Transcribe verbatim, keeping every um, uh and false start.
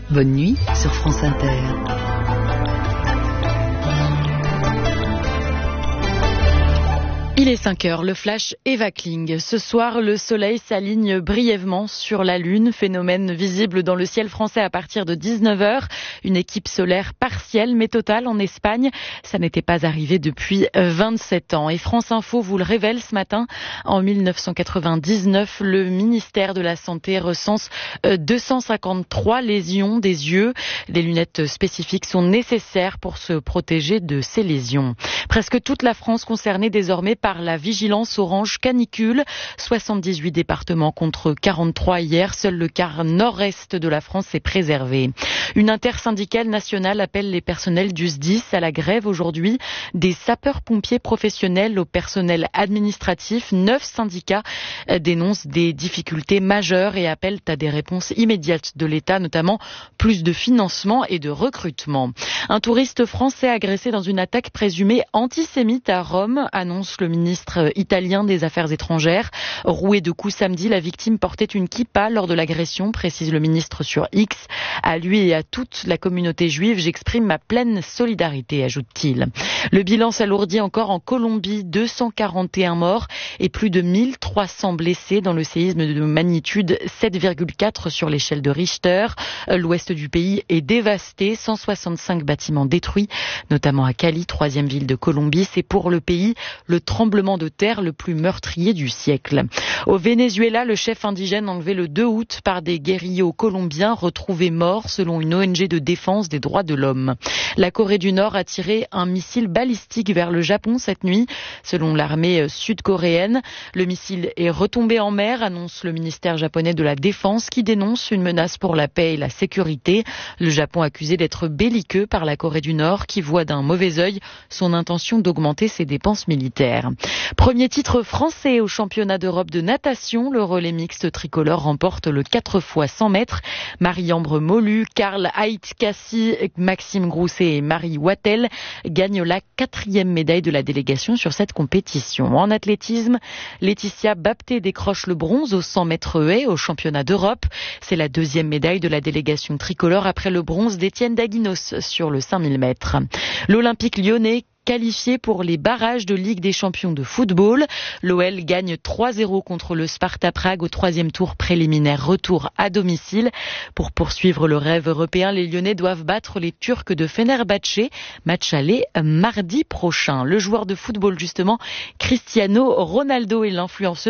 Bonne nuit sur France Inter. Il est cinq heures, le flash Eva Kling. Ce soir, le soleil s'aligne brièvement sur la Lune, phénomène visible dans le ciel français à partir de dix-neuf heures. Une équipe solaire partielle mais totale en Espagne. Ça n'était pas arrivé depuis vingt-sept ans. Et France Info vous le révèle ce matin. En mille neuf cent quatre-vingt-dix-neuf, le ministère de la Santé recense deux cent cinquante-trois lésions des yeux. Des lunettes spécifiques sont nécessaires pour se protéger de ces lésions. Presque toute la France concernée désormais par la vigilance orange canicule. soixante-dix-huit départements contre quarante-trois hier. Seul le quart nord-est de la France est préservé. Une intersyndicale nationale appelle les personnels du S D I S à la grève aujourd'hui. Des sapeurs-pompiers professionnels au personnel administratif. Neuf syndicats dénoncent des difficultés majeures et appellent à des réponses immédiates de l'État, notamment plus de financement et de recrutement. Un touriste français agressé dans une attaque présumée antisémite à Rome, annonce le ministre italien des Affaires étrangères. Roué de coups samedi, la victime portait une kippa lors de l'agression, précise le ministre sur X. À lui et à toute la communauté juive, j'exprime ma pleine solidarité, ajoute-t-il. Le bilan s'alourdit encore en Colombie, deux cent quarante et un morts et plus de mille trois cents blessés dans le séisme de magnitude sept virgule quatre sur l'échelle de Richter. L'ouest du pays est dévasté, cent soixante-cinq bâtiments détruits, notamment à Cali, troisième ville de Colombie. C'est pour le pays le tremblement de terre le plus meurtrier du siècle. Au Venezuela, le chef indigène enlevé le deux août par des guérillos colombiens retrouvé mort selon une O N G de défense des droits de l'homme. La Corée du Nord a tiré un missile balistique vers le Japon cette nuit, selon l'armée sud-coréenne. Le missile est retombé en mer, annonce le ministère japonais de la Défense qui dénonce une menace pour la paix et la sécurité. Le Japon accusé d'être belliqueux par la Corée du Nord qui voit d'un mauvais œil son intention d'augmenter ses dépenses militaires. Premier titre français au championnat d'Europe de natation. Le relais mixte tricolore remporte le quatre fois cent mètres. Marie-Ambre Molu, Karl Heidt-Cassi, Maxime Grousset et Marie Wattel gagnent la quatrième médaille de la délégation sur cette compétition. En athlétisme, Laetitia Bapté décroche le bronze au cent mètres haies au championnat d'Europe. C'est la deuxième médaille de la délégation tricolore après le bronze d'Étienne Daguinos sur le cinq mille mètres. L'Olympique lyonnais qualifié pour les barrages de Ligue des champions de football. L'O L gagne trois zéro contre le Sparta Prague au troisième tour préliminaire retour à domicile. Pour poursuivre le rêve européen, les Lyonnais doivent battre les Turcs de Fenerbahçe. Match aller mardi prochain. Le joueur de football justement, Cristiano Ronaldo est l'influenceur